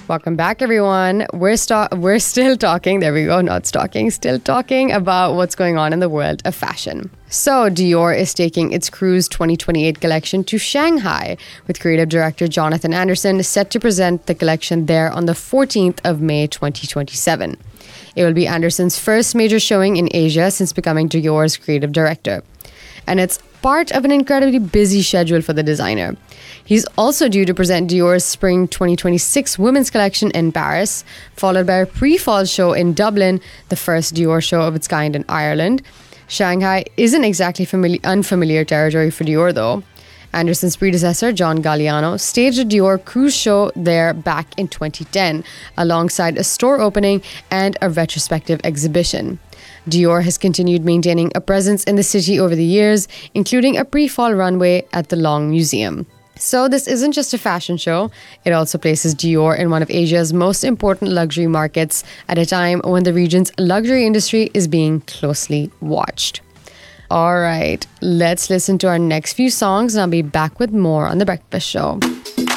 Welcome back, everyone. We're still talking. There we go. Not stalking. Still talking about what's going on in the world of fashion. So Dior is taking its Cruise 2028 collection to Shanghai, with creative director Jonathan Anderson set to present the collection there on the 14th of May 2027. It will be Anderson's first major showing in Asia since becoming Dior's creative director. And it's part of an incredibly busy schedule for the designer. He's also due to present Dior's Spring 2026 women's collection in Paris, followed by a pre-fall show in Dublin, the first Dior show of its kind in Ireland. Shanghai isn't exactly unfamiliar territory for Dior, though. Anderson's predecessor, John Galliano, staged a Dior cruise show there back in 2010, alongside a store opening and a retrospective exhibition. Dior has continued maintaining a presence in the city over the years, including a pre-fall runway at the Long Museum. So this isn't just a fashion show, it also places Dior in one of Asia's most important luxury markets at a time when the region's luxury industry is being closely watched. All right, let's listen to our next few songs and I'll be back with more on The Breakfast Show.